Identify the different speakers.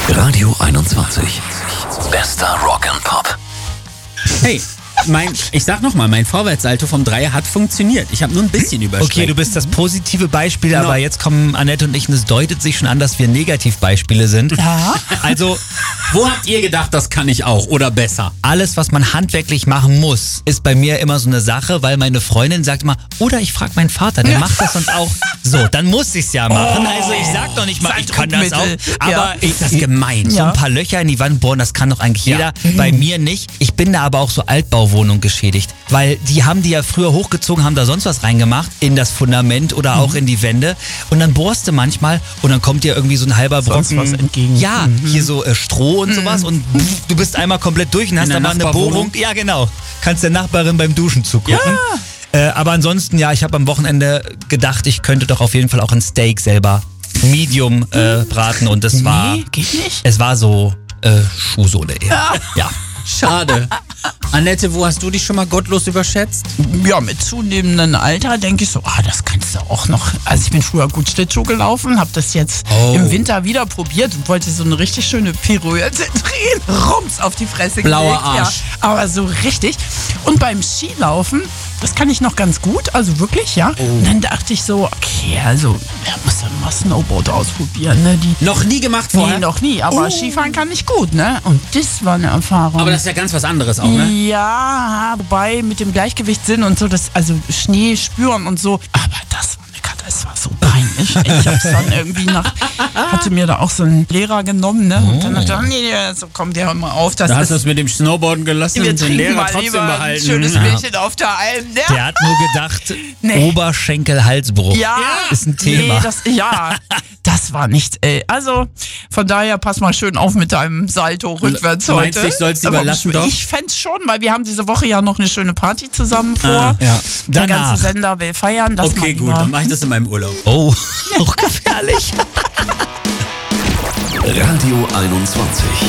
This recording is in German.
Speaker 1: Radio 21. Bester Rock and Pop.
Speaker 2: Hey, ich sag nochmal, mein Vorwärtssalto vom Dreier hat funktioniert. Ich habe nur ein bisschen überstreckt.
Speaker 3: Okay, du bist das positive Beispiel, aber jetzt kommen Annette und ich und es deutet sich schon an, dass wir Negativbeispiele sind.
Speaker 4: Ja.
Speaker 3: Also,
Speaker 2: wo habt ihr gedacht, das kann ich auch oder besser?
Speaker 3: alles, was man handwerklich machen muss, ist bei mir immer so eine Sache, weil meine Freundin sagt immer, oder ich frage meinen Vater, der macht das sonst auch so. Dann muss ich's ja machen. Also ich sag doch nicht mal, ich kann das auch. Aber
Speaker 2: Das ist gemein.
Speaker 3: so ein paar Löcher in die Wand bohren, das kann doch eigentlich jeder. Bei mir nicht. Ich bin da aber auch so Altbauwohnung geschädigt. Weil die haben die ja früher hochgezogen, haben da sonst was reingemacht in das Fundament oder auch in die Wände. Und dann bohrst du manchmal und dann kommt dir irgendwie so ein halber Brocken
Speaker 4: was entgegen.
Speaker 3: Ja, hier so Stroh und sowas und du bist einmal komplett durch und hast
Speaker 2: der
Speaker 3: aber eine
Speaker 2: Nachbarwohnung?
Speaker 3: Bohrung. Ja, genau. Kannst der Nachbarin beim Duschen zugucken. Aber ansonsten, ja, ich habe am Wochenende gedacht, ich könnte doch auf jeden Fall auch ein Steak selber Medium braten und das war...
Speaker 4: Nee, geht nicht.
Speaker 3: Es war so Schuhsohle eher. Ja.
Speaker 2: Schade. Annette, wo hast du dich schon mal gottlos überschätzt?
Speaker 4: Ja, mit zunehmendem Alter denke ich so, das kannst du auch noch. Also ich bin früher gut Schlittschuh gelaufen, habe das jetzt im Winter wieder probiert und wollte so eine richtig schöne Pirouette drehen. Rums auf die Fresse
Speaker 2: Blauer
Speaker 4: gelegt.
Speaker 2: Arsch.
Speaker 4: Ja, aber so richtig. Und beim Skilaufen, das kann ich noch ganz gut, also wirklich, ja. Und dann dachte ich so, okay, also muss dann mal Snowboard ausprobieren, ne?
Speaker 2: Noch nie gemacht vorher?
Speaker 4: Nee, noch nie, aber Skifahren kann ich gut, ne? Und das war eine Erfahrung.
Speaker 2: Aber das ist ja ganz was anderes auch, ne?
Speaker 4: Ja, wobei mit dem Gleichgewichtssinn und so, also Schnee spüren und so. Aber das war das war so peinlich. Ich hab's dann irgendwie hatte mir da auch so einen Lehrer genommen, ne? Und dann dachte ich, nee, so kommt der immer auf.
Speaker 2: Da hast du es mit dem Snowboarden gelassen
Speaker 4: wir
Speaker 2: und den
Speaker 4: trinken
Speaker 2: Lehrer
Speaker 4: mal
Speaker 2: trotzdem
Speaker 4: lieber ein
Speaker 2: behalten.
Speaker 4: schönes Bierchen auf der Alm. Ne?
Speaker 3: Der hat nur gedacht,
Speaker 4: Nee.
Speaker 3: Oberschenkel-Halsbruch ist ein Thema.
Speaker 4: Nee, das war nichts, ey. Also, von daher pass mal schön auf mit deinem Salto rückwärts heute.
Speaker 2: Meinst du, ich soll's lieber
Speaker 4: Aber
Speaker 2: lassen, doch?
Speaker 4: Ich fänd's schon, weil wir haben diese Woche ja noch eine schöne Party zusammen vor.
Speaker 3: ja.
Speaker 4: Der
Speaker 3: Danach.
Speaker 4: ganze Sender will feiern. Das
Speaker 2: Okay,
Speaker 4: mal
Speaker 2: gut,
Speaker 4: lieber.
Speaker 2: dann mach ich das in meinem Urlaub.
Speaker 3: Oh, auch gefährlich.
Speaker 1: Radio 21.